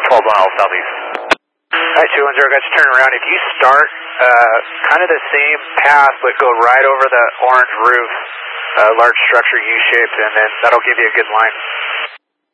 12 miles southeast. Alright, 210, got you turn around. If you start kind of the same path, but go right over the orange roof, large structure U-shaped, and then that'll give you a good line.